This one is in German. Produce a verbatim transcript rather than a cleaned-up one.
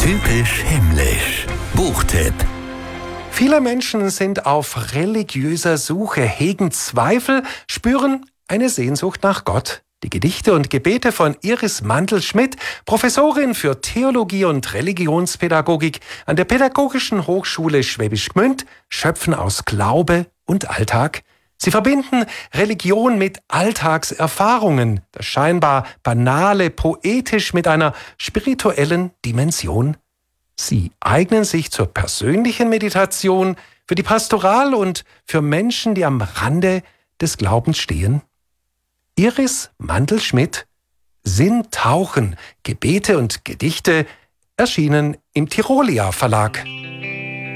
Typisch himmlisch. Buchtipp. Viele Menschen sind auf religiöser Suche, hegen Zweifel, spüren eine Sehnsucht nach Gott. Die Gedichte und Gebete von Iris Mandl-Schmidt, Professorin für Theologie und Religionspädagogik an der Pädagogischen Hochschule Schwäbisch Gmünd, schöpfen aus Glaube und Alltag. Sie verbinden Religion mit Alltagserfahrungen, das scheinbar Banale poetisch mit einer spirituellen Dimension. Sie eignen sich zur persönlichen Meditation, für die Pastoral und für Menschen, die am Rande des Glaubens stehen. Iris Mandl-Schmidt, Sinntauchen, Gebete und Gedichte, erschienen im Tirolia Verlag.